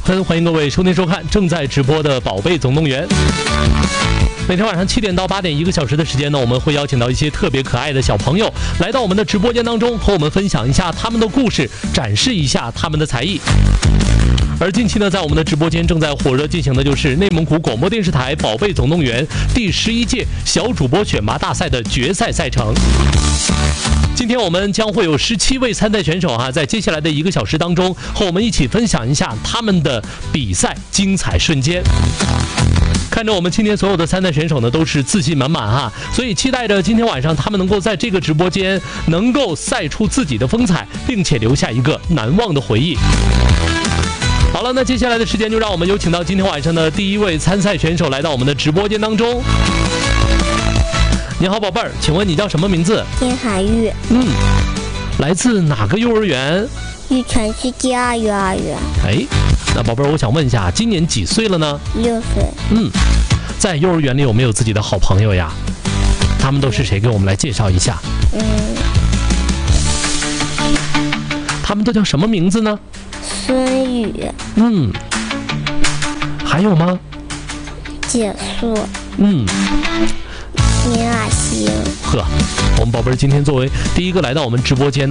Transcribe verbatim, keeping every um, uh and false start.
分，欢迎各位收听收看正在直播的《宝贝总动员》。每天晚上七点到八点，一个小时的时间呢，我们会邀请到一些特别可爱的小朋友来到我们的直播间当中，和我们分享一下他们的故事，展示一下他们的才艺。而近期呢，在我们的直播间正在火热进行的就是内蒙古广播电视台《宝贝总动员》第十一届小主播选拔大赛的决赛赛程。今天我们将会有十七位参赛选手哈、啊，在接下来的一个小时当中，和我们一起分享一下他们的比赛精彩瞬间。看着我们今天所有的参赛选手呢，都是自信满满哈，所以期待着今天晚上他们能够在这个直播间能够赛出自己的风采，并且留下一个难忘的回忆。好了，那接下来的时间就让我们有请到今天晚上的第一位参赛选手来到我们的直播间当中。你好，宝贝儿，请问你叫什么名字？ 金海玉。 嗯，来自哪个幼儿园？ 玉泉区第二幼儿园。 哎，那宝贝儿，我想问一下，今年几岁了呢？ 六岁。 嗯，在幼儿园里有没有自己的好朋友呀？他们都是谁？给我们来介绍一下。 嗯。 他们都叫什么名字呢？ 孙宇。 嗯。还有吗？ 解素。 嗯。 林雅欣。 呵，我们宝贝儿今天作为第一个来到我们直播间呢。